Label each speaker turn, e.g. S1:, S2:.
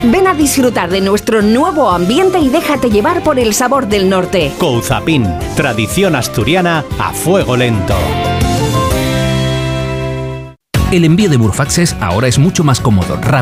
S1: Ven a disfrutar de nuestro nuevo ambiente y déjate llevar por el sabor del norte.
S2: Couzapin, tradición asturiana a fuego lento.
S3: El envío de Burfaxes ahora es mucho más cómodo, rápido